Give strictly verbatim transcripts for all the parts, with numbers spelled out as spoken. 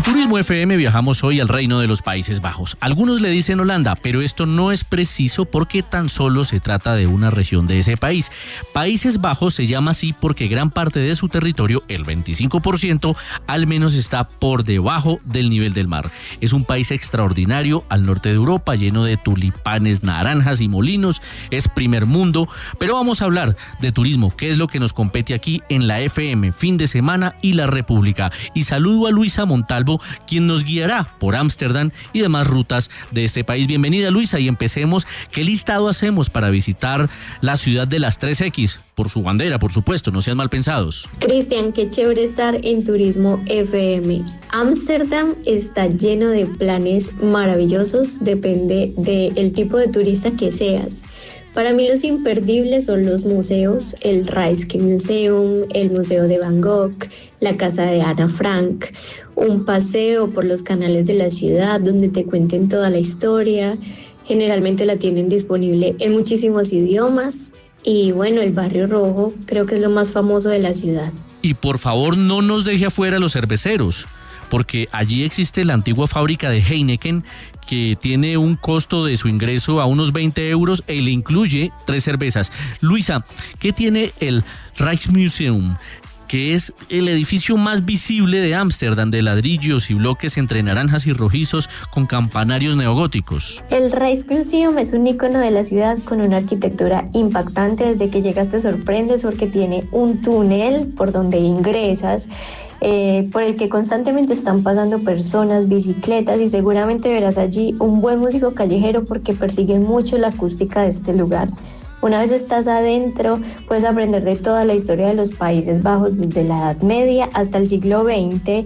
Turismo F M viajamos hoy al Reino de los Países Bajos. Algunos le dicen Holanda, pero esto no es preciso porque tan solo se trata de una región de ese país. Países Bajos se llama así porque gran parte de su territorio, el veinticinco por ciento, al menos está por debajo del nivel del mar. Es un país extraordinario al norte de Europa, lleno de tulipanes, naranjas y molinos. Es primer mundo, pero vamos a hablar de turismo, que es lo que nos compete aquí en la F M, Fin de Semana y La República. Y saludo a Luisa Montalvo, quien nos guiará por Ámsterdam y demás rutas de este país. Bienvenida, Luisa, y empecemos. ¿Qué listado hacemos para visitar la ciudad de las tres equis? Por su bandera, por supuesto, no sean mal pensados. Cristian, qué chévere estar en Turismo F M. Ámsterdam está lleno de planes maravillosos, depende del tipo de turista que seas. Para mí los imperdibles son los museos, el Rijksmuseum, el Museo de Van Gogh, la casa de Ana Frank, un paseo por los canales de la ciudad donde te cuenten toda la historia. Generalmente la tienen disponible en muchísimos idiomas. Y bueno, el Barrio Rojo creo que es lo más famoso de la ciudad. Y por favor no nos deje afuera los cerveceros, porque allí existe la antigua fábrica de Heineken, que tiene un costo de su ingreso a unos veinte euros y le incluye tres cervezas. Luisa, ¿qué tiene el Rijksmuseum? Que es el edificio más visible de Ámsterdam, de ladrillos y bloques entre naranjas y rojizos con campanarios neogóticos. El Rijksmuseum es un icono de la ciudad con una arquitectura impactante. Desde que llegas te sorprendes porque tiene un túnel por donde ingresas, eh, por el que constantemente están pasando personas, bicicletas, y seguramente verás allí un buen músico callejero porque persiguen mucho la acústica de este lugar. Una vez estás adentro, puedes aprender de toda la historia de los Países Bajos desde la Edad Media hasta el siglo veinte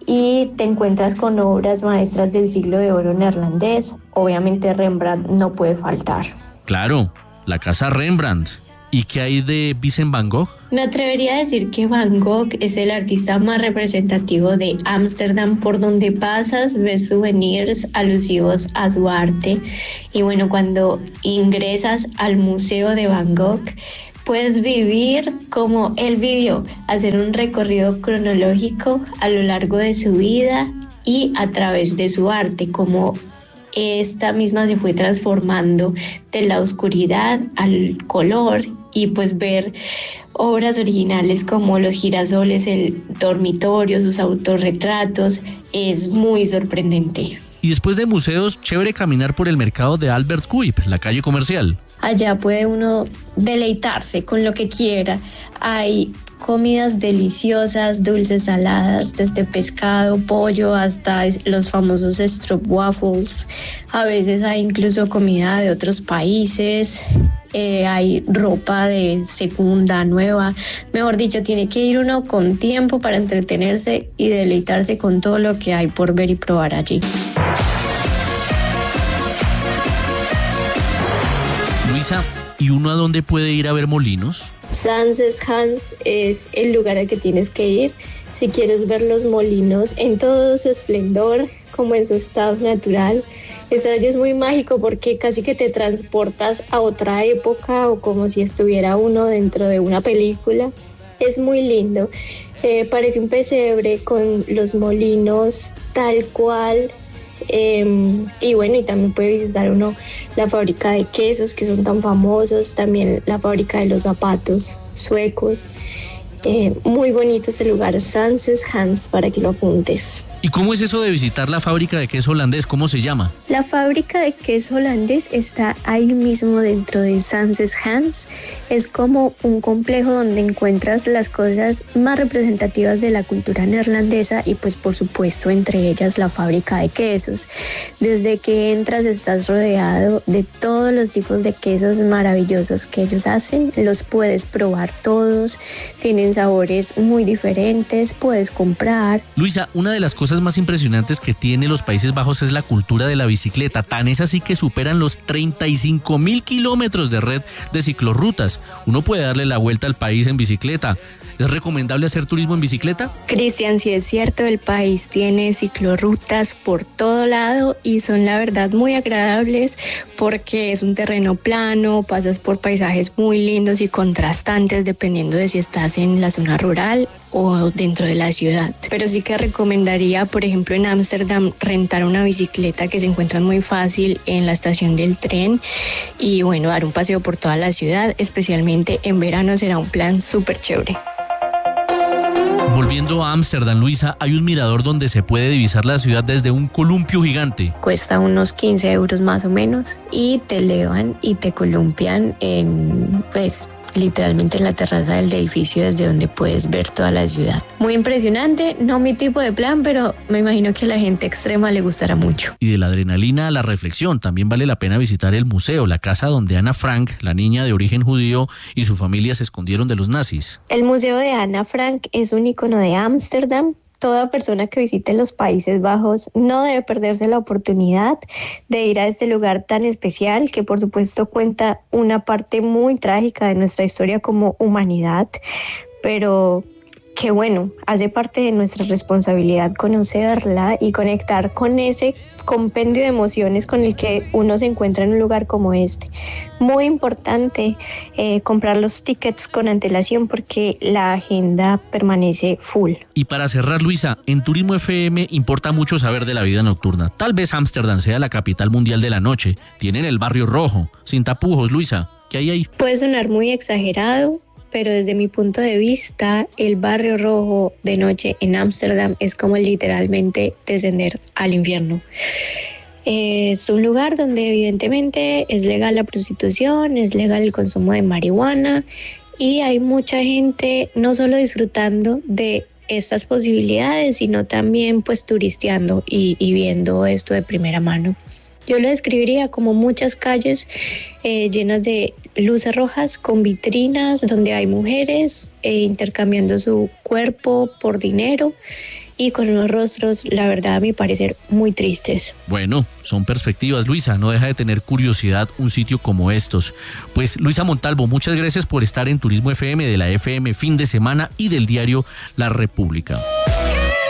y te encuentras con obras maestras del siglo de oro neerlandés. Obviamente Rembrandt no puede faltar. Claro, la casa Rembrandt. ¿Y qué hay de Vincent Van Gogh? Me atrevería a decir que Van Gogh es el artista más representativo de Ámsterdam. Por donde pasas ves souvenirs alusivos a su arte. Y bueno, cuando ingresas al Museo de Van Gogh, puedes vivir como él vivió, hacer un recorrido cronológico a lo largo de su vida y a través de su arte, como esta misma se fue transformando de la oscuridad al color, y pues ver obras originales como los girasoles, el dormitorio, sus autorretratos, es muy sorprendente. Y después de museos, chévere caminar por el mercado de Albert Kuip, la calle comercial. Allá puede uno deleitarse con lo que quiera. Hay comidas deliciosas, dulces, saladas, desde pescado, pollo hasta los famosos stroopwafels. A veces hay incluso comida de otros países. Eh, hay ropa de segunda, nueva. Mejor dicho, tiene que ir uno con tiempo para entretenerse y deleitarse con todo lo que hay por ver y probar allí. Luisa, ¿y uno a dónde puede ir a ver molinos? Sanses Hans es el lugar al que tienes que ir si quieres ver los molinos en todo su esplendor, como en su estado natural. Este es muy mágico porque casi que te transportas a otra época o como si estuviera uno dentro de una película. Es muy lindo. Eh, parece un pesebre con los molinos tal cual. Eh, y bueno, y también puede visitar uno la fábrica de quesos que son tan famosos, también la fábrica de los zapatos suecos. Eh, muy bonito este lugar, Sanses Hans, para que lo apuntes. ¿Y cómo es eso de visitar la fábrica de queso holandés? ¿Cómo se llama? La fábrica de queso holandés está ahí mismo dentro de Sanses Hans. Es como un complejo donde encuentras las cosas más representativas de la cultura neerlandesa y pues por supuesto entre ellas la fábrica de quesos. Desde que entras estás rodeado de todos los tipos de quesos maravillosos que ellos hacen. Los puedes probar todos, tienen sabores muy diferentes, puedes comprar. Luisa, una de las cosas más impresionantes que tiene los Países Bajos es la cultura de la bicicleta. Tan es así que superan los treinta y cinco mil kilómetros de red de ciclorrutas. Uno puede darle la vuelta al país en bicicleta. ¿Es recomendable hacer turismo en bicicleta? Cristian, sí es cierto, el país tiene ciclorrutas por todo lado y son la verdad muy agradables porque es un terreno plano, pasas por paisajes muy lindos y contrastantes dependiendo de si estás en la zona rural o dentro de la ciudad. Pero sí que recomendaría, por ejemplo, en Ámsterdam rentar una bicicleta que se encuentra muy fácil en la estación del tren y bueno, dar un paseo por toda la ciudad, especialmente en verano será un plan súper chévere. Volviendo a Ámsterdam, Luisa, hay un mirador donde se puede divisar la ciudad desde un columpio gigante. Cuesta unos quince euros más o menos y te elevan y te columpian en, pues, literalmente en la terraza del edificio desde donde puedes ver toda la ciudad. Muy impresionante, no mi tipo de plan, pero me imagino que a la gente extrema le gustará mucho. Y de la adrenalina a la reflexión, también vale la pena visitar el museo, la casa donde Ana Frank, la niña de origen judío, y su familia se escondieron de los nazis. El Museo de Ana Frank es un icono de Ámsterdam. Toda persona que visite los Países Bajos no debe perderse la oportunidad de ir a este lugar tan especial que por supuesto cuenta una parte muy trágica de nuestra historia como humanidad, pero que bueno, hace parte de nuestra responsabilidad conocerla y conectar con ese compendio de emociones con el que uno se encuentra en un lugar como este. Muy importante eh, comprar los tickets con antelación porque la agenda permanece full. Y para cerrar, Luisa, en Turismo F M importa mucho saber de la vida nocturna. Tal vez Ámsterdam sea la capital mundial de la noche. Tienen el barrio rojo, sin tapujos, Luisa. ¿Qué hay ahí? Puede sonar muy exagerado, pero desde mi punto de vista, el barrio rojo de noche en Ámsterdam es como literalmente descender al infierno. Es un lugar donde evidentemente es legal la prostitución, es legal el consumo de marihuana y hay mucha gente no solo disfrutando de estas posibilidades, sino también pues turisteando y, y viendo esto de primera mano. Yo lo describiría como muchas calles eh, llenas de luces rojas con vitrinas donde hay mujeres eh, intercambiando su cuerpo por dinero y con unos rostros, la verdad, a mi parecer, muy tristes. Bueno, son perspectivas, Luisa. No deja de tener curiosidad un sitio como estos. Pues, Luisa Montalvo, muchas gracias por estar en Turismo F M de la F M Fin de Semana y del diario La República.